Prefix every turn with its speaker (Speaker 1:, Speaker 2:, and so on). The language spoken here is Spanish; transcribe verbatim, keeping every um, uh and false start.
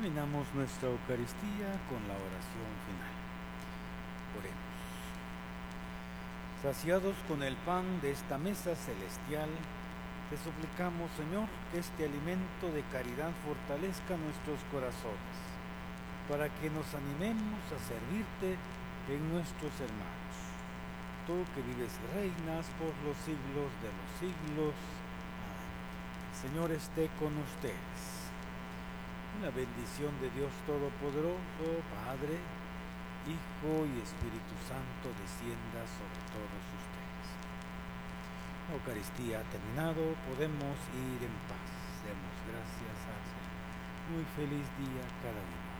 Speaker 1: Terminamos nuestra Eucaristía con la oración final. Oremos. Saciados con el pan de esta mesa celestial, te suplicamos, Señor, que este alimento de caridad fortalezca nuestros corazones, para que nos animemos a servirte en nuestros hermanos. Tú que vives y reinas por los siglos de los siglos. Amén. El Señor esté con ustedes. La bendición de Dios Todopoderoso, Padre, Hijo y Espíritu Santo descienda sobre todos ustedes. La Eucaristía ha terminado, podemos ir en paz. Demos gracias al Señor. Muy feliz día cada uno.